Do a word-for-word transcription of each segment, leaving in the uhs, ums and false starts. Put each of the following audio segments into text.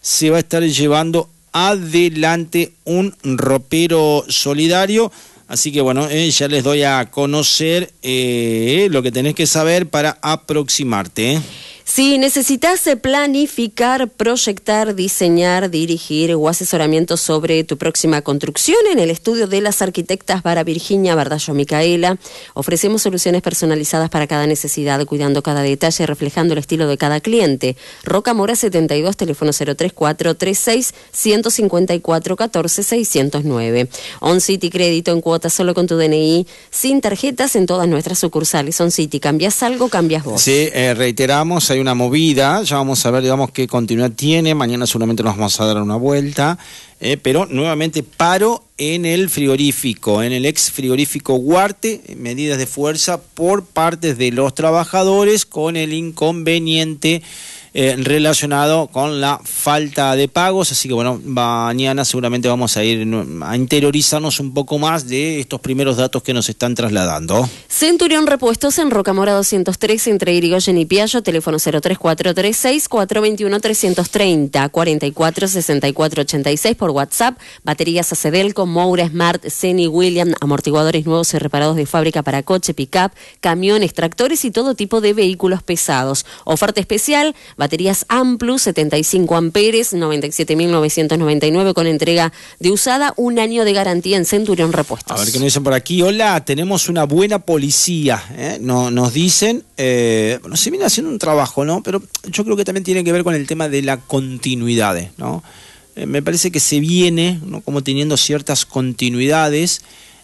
se va a estar llevando adelante un ropero solidario. Así que bueno, eh, ya les doy a conocer eh, lo que tenés que saber para aproximarte. ¿eh? Si necesitas planificar, proyectar, diseñar, dirigir o asesoramiento sobre tu próxima construcción, en el estudio de las arquitectas Vara Virginia Bardallo Micaela ofrecemos soluciones personalizadas para cada necesidad, cuidando cada detalle, reflejando el estilo de cada cliente. Roca Mora setenta y dos, teléfono cero tres cuatro tres seis uno cinco cuatro uno cuatro seis cero nueve. On City Crédito en cuotas solo con tu D N I, sin tarjetas en todas nuestras sucursales. On City, cambias algo, cambias vos. Sí, eh, reiteramos, hay una movida, ya vamos a ver, digamos, qué continuidad tiene, mañana seguramente nos vamos a dar una vuelta, eh, pero nuevamente paro en el frigorífico, en el ex frigorífico Huarte, medidas de fuerza por parte de los trabajadores con el inconveniente eh, relacionado con la falta de pagos, así que bueno, mañana seguramente vamos a ir a interiorizarnos un poco más de estos primeros datos que nos están trasladando. Centurión Repuestos en Rocamora doscientos tres, entre Irigoyen y Piallo, teléfono cero tres cuatro tres seis cuatro dos uno tres tres cero, cuarenta y cuatro sesenta y cuatro ochenta y seis por WhatsApp. Baterías Acedelco, Moura, Smart, Seni, William, amortiguadores nuevos y reparados de fábrica para coche, pick-up, camiones, tractores y todo tipo de vehículos pesados. Oferta especial, baterías Amplus, setenta y cinco amperes, noventa y siete mil novecientos noventa y nueve con entrega de usada, un año de garantía en Centurión Repuestos. A ver qué nos dicen por aquí. Hola, tenemos una buena policía, ¿eh? No, nos dicen, eh, bueno, se viene haciendo un trabajo, ¿no? Pero yo creo que también tiene que ver con el tema de la continuidad, ¿no? Eh, me parece que se viene, ¿no?, como teniendo ciertas continuidades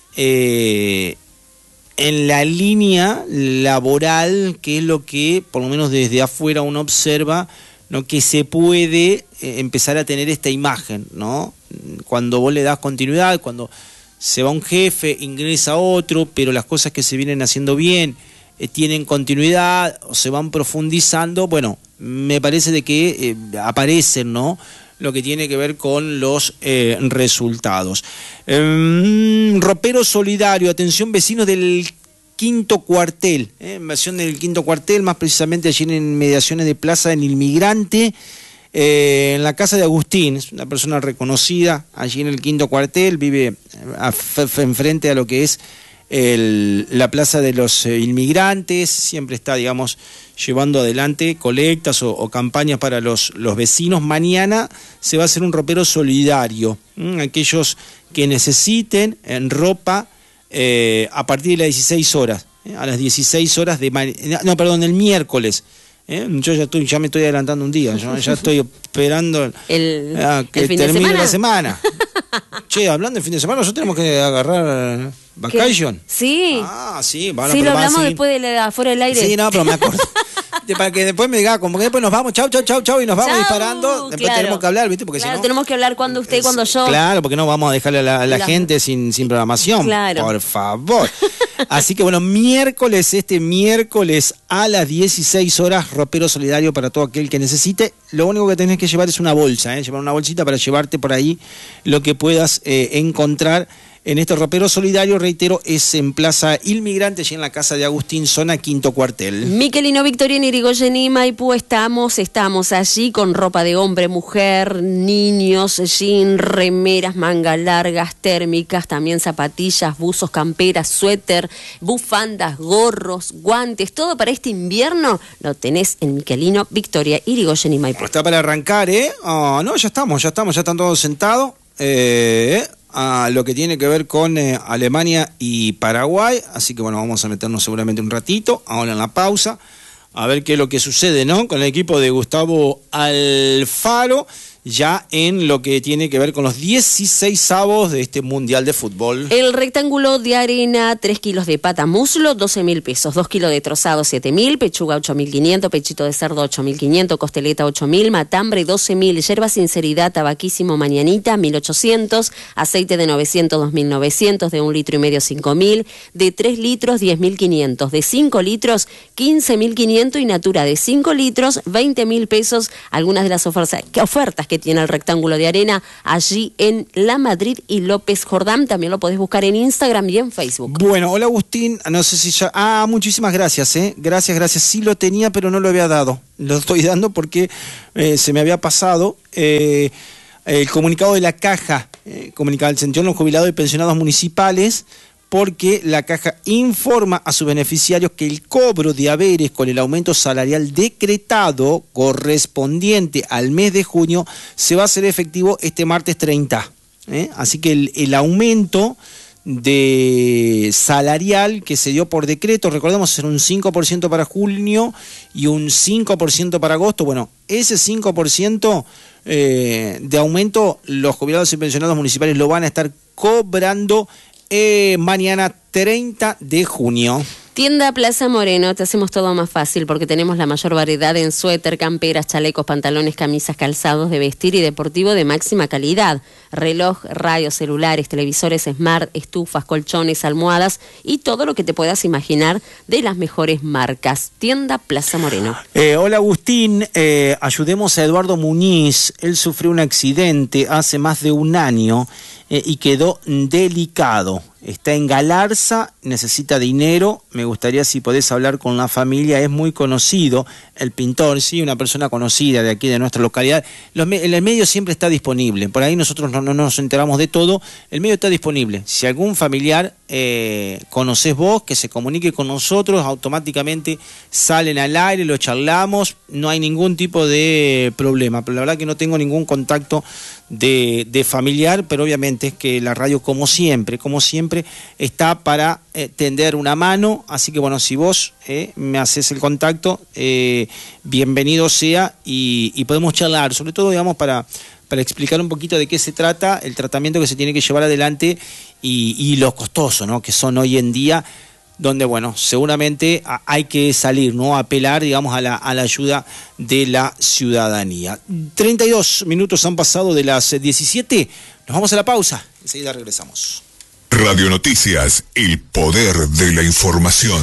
eh, en la línea laboral, que es lo que, por lo menos desde afuera, uno observa, ¿no?, que se puede eh, empezar a tener esta imagen, ¿no? Cuando vos le das continuidad, cuando se va un jefe, ingresa otro, pero las cosas que se vienen haciendo bien eh, tienen continuidad o se van profundizando, bueno, me parece de que eh, aparecen, ¿no?, lo que tiene que ver con los eh, resultados. Eh, ropero solidario, atención vecinos del Quinto Cuartel, eh, invasión del Quinto Cuartel, más precisamente allí en mediaciones de Plaza del Inmigrante, eh, en la casa de Agustín, es una persona reconocida allí en el Quinto Cuartel, vive a, a, enfrente a lo que es el, la Plaza de los eh, Inmigrantes, siempre está, digamos, llevando adelante colectas o, o campañas para los, los vecinos. Mañana se va a hacer un ropero solidario, ¿m? Aquellos que necesiten en ropa eh, a partir de las dieciséis horas, ¿eh? A las dieciséis horas de... No, perdón, el miércoles. ¿Eh? Yo ya estoy, ya me estoy adelantando un día, yo ya estoy esperando el, a que el fin termine de semana. la semana. Che, hablando del fin de semana, nosotros tenemos que agarrar vacation. ¿Qué? Sí. Ah, sí, bueno, sí, pero lo hablamos así... después de la, afuera del aire. Sí, no, pero me acuerdo. Para que después me diga, como que después nos vamos, chau, chau, chau, chau, y nos vamos Chau, disparando. Después claro. tenemos que hablar, ¿viste? Porque claro, si no... tenemos que hablar cuando usted y cuando yo. Claro, porque no vamos a dejarle a la, a la La... gente sin, sin programación. Claro. Por favor. Así que bueno, miércoles, este miércoles a las dieciséis horas, ropero solidario para todo aquel que necesite. Lo único que tenés que llevar es una bolsa, ¿eh? Llevar una bolsita para llevarte por ahí lo que puedas eh, encontrar. En este ropero solidario, reitero, es en Plaza Inmigrante, allí en la casa de Agustín, zona Quinto Cuartel. Miquelino, Victoria, en Irigoyen y Maipú estamos, estamos allí con ropa de hombre, mujer, niños, jean, remeras, mangas largas, térmicas, también zapatillas, buzos, camperas, suéter, bufandas, gorros, guantes, todo para este invierno lo tenés en Miquelino, Victoria, Irigoyen y Maipú. Está para arrancar, ¿eh? Oh, no, ya estamos, ya estamos, ya están todos sentados. Eh... a lo que tiene que ver con eh, Alemania y Paraguay, así que bueno, vamos a meternos seguramente un ratito, ahora en la pausa, a ver qué es lo que sucede, ¿no?, con el equipo de Gustavo Alfaro, ya en lo que tiene que ver con los dieciseisavos de este Mundial de Fútbol. El rectángulo de arena, tres kilos de pata muslo, doce mil pesos, dos kilos de trozado, siete mil, pechuga ocho mil quinientos, pechito de cerdo ocho mil quinientos, costeleta ocho mil, matambre doce mil, yerba sinceridad, tabaquísimo mañanita mil ochocientos, aceite de novecientos, dos mil novecientos, de un litro y medio cinco mil, de tres litros diez mil quinientos, de cinco litros quince mil quinientos y natura de cinco litros veinte mil pesos, algunas de las ofertas, ofertas que tiene el rectángulo de arena, allí en La Madrid y López Jordán. También lo podés buscar en Instagram y en Facebook. Bueno, hola Agustín, no sé si ya... Ah, muchísimas gracias, ¿eh? Gracias, gracias. Sí lo tenía, pero no lo había dado. Lo estoy dando porque eh, se me había pasado eh, el comunicado de la Caja, eh, comunicado del Centro de los Jubilados y Pensionados Municipales, porque la Caja informa a sus beneficiarios que el cobro de haberes con el aumento salarial decretado correspondiente al mes de junio se va a hacer efectivo este martes treinta. ¿eh? Así que el, el aumento de salarial que se dio por decreto, recordemos, era un cinco por ciento para junio y un cinco por ciento para agosto. Bueno, ese cinco por ciento eh, de aumento los jubilados y pensionados municipales lo van a estar cobrando Eh, mañana treinta de junio. Tienda Plaza Moreno, te hacemos todo más fácil porque tenemos la mayor variedad en suéter, camperas, chalecos, pantalones, camisas, calzados de vestir y deportivo de máxima calidad. Reloj, radios, celulares, televisores smart, estufas, colchones, almohadas y todo lo que te puedas imaginar de las mejores marcas. Tienda Plaza Moreno. Eh, hola Agustín, eh, ayudemos a Eduardo Muñiz. Él sufrió un accidente hace más de un año eh, y quedó delicado. Está en Galarza, necesita dinero. Me gustaría si podés hablar con la familia. Es muy conocido el pintor, sí, una persona conocida de aquí de nuestra localidad. Los me- el medio siempre está disponible. Por ahí nosotros no, no nos enteramos de todo. El medio está disponible. Si algún familiar eh, conocés vos, que se comunique con nosotros, automáticamente salen al aire, lo charlamos. No hay ningún tipo de problema. Pero la verdad que no tengo ningún contacto de, de familiar, pero obviamente es que la radio, como siempre, como siempre, está para eh, tender una mano. Así que bueno, si vos eh, me haces el contacto, eh, bienvenido sea y, y podemos charlar, sobre todo digamos para, para explicar un poquito de qué se trata, el tratamiento que se tiene que llevar adelante y, y lo costoso, ¿no?, que son hoy en día, donde bueno, seguramente a, hay que salir, ¿no?, a apelar, digamos, a la, a la ayuda de la ciudadanía. treinta y dos minutos han pasado de las diecisiete, nos vamos a la pausa, enseguida regresamos. Radio Noticias, el poder de la información.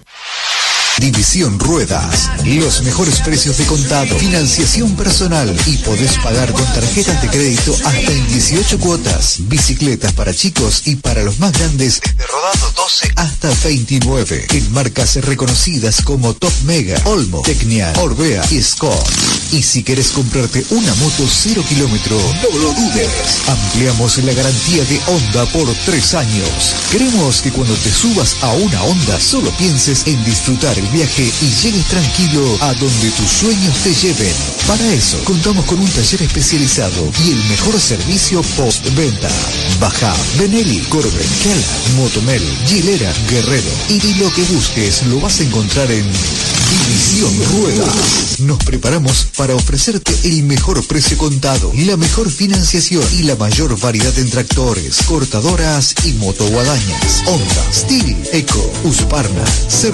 División Ruedas, los mejores precios de contado, financiación personal y podés pagar con tarjetas de crédito hasta en dieciocho cuotas. Bicicletas para chicos y para los más grandes, desde rodado doce hasta veintinueve. En marcas reconocidas como Top Mega, Olmo, Tecnia, Orbea y Scott. Y si querés comprarte una moto cero kilómetro, no lo dudes. Ampliamos la garantía de Honda por tres años. Queremos que cuando te subas a una Honda solo pienses en disfrutar el viaje y llegues tranquilo a donde tus sueños te lleven. Para eso, contamos con un taller especializado y el mejor servicio postventa. Baja, Benelli, Corben, Kela, Motomel, Gilera, Guerrero. Y lo que busques lo vas a encontrar en División Ruedas. Nos preparamos para ofrecerte el mejor precio contado, la mejor financiación y la mayor variedad en tractores, cortadoras y motoguadañas. Honda, Steel, Eco, Husqvarna,